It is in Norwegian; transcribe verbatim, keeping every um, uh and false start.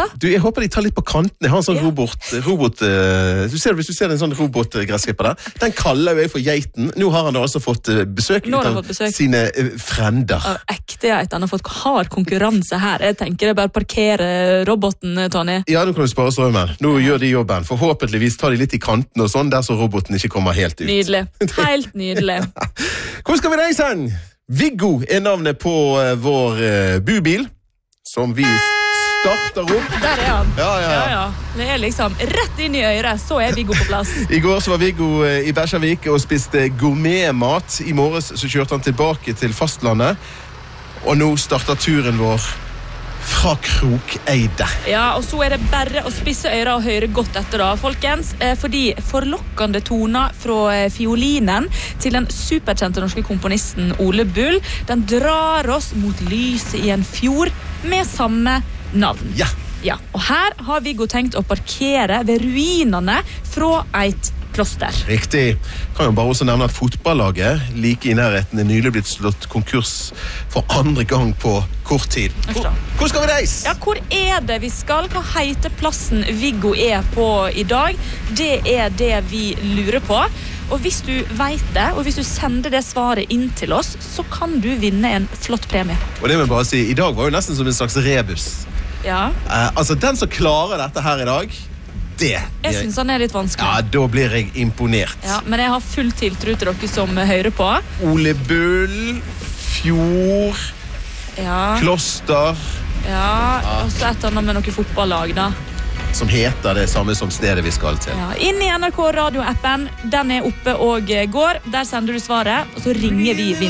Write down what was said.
Du, jeg håper de tar litt på kanten. Jeg har en sånn ja. robot, robot uh, du ser, hvis du ser en sånn robotgressklipper der, den kaller jeg for geiten. Nå har han da altså fått uh, besøk Nå av fått besøk. sine uh, frender. Av ekte geiten. Han har fått hard konkurranse her. Jeg tenker det bare parkere roboten, Tony. Ja, nå kan du spare strømmen. Nå ja. gjør de jobben. Forhåpentligvis tar de litt i kanten og sånn, der så roboten ikke kommer helt ut. Nydelig. Helt nydelig. Hvor skal vi reise hen? Viggo er navnet på uh, vår uh, bubil, som vi starter opp. Der er han. Ja, ja. ja, ja. Det er liksom rett inn i øret, så er Viggo på plass. I går så var Viggo uh, i Bersjavik og spiste gourmetmat. I morges så kjørte han tilbake til fastlandet, og nå starter turen vår fra Krokeide. Ja, og så er det bare å spisse øyre og høre godt etter da, folkens, eh, fordi forlokkende toner fra fiolinen til den superkjente norske komponisten Ole Bull, den drar oss mot lyset i en fjord med samme navn. Ja. Ja, og her har Viggo tenkt å parkere ved ruinene fra et kloster. Riktig. Kan jo bare også nevne at fotballaget like i nærheten er nylig blitt slått konkurs for andre gang på kort tid. Hvor, hvor skal vi reise? Ja, hvor er det vi skal? Hva heter plassen Viggo er på i dag? Det er det vi lurer på. Og hvis du vet det, og hvis du sender det svaret inn til oss, så kan du vinne en flott premie. Og det må jeg bare si, i dag var jo nesten som en slags rebus. Ja. Eh, altså, den som klarer dette her i dag, det Jeg synes han er litt vanskelig. Ja, da blir jeg imponert. Ja, men jeg har full tiltro til dere som hører på. Ole Bull, fjord, ja. kloster. Ja, og så et annet med noen fotballag da. Som heter det samme som stedet vi skal til. Ja, inn i N R K radio-appen. Den er oppe og går. Der sender du svaret, og så ringer vi